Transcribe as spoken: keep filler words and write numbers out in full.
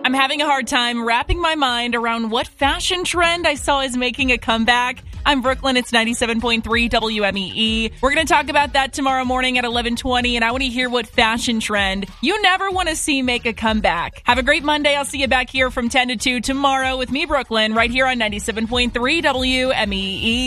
I'm having a hard time wrapping my mind around what fashion trend I saw is making a comeback. I'm Brooklyn. It's ninety-seven point three W M E E. We're going to talk about that tomorrow morning at eleven twenty, and I want to hear what fashion trend you never want to see make a comeback. Have a great Monday. I'll see you back here from ten to two tomorrow with me, Brooklyn, right here on ninety-seven point three W M E E.